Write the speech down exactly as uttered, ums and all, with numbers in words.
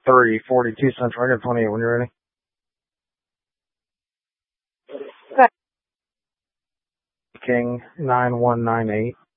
three forty-two Central. I got twenty-eight when you're ready. Okay. King nine one nine eight.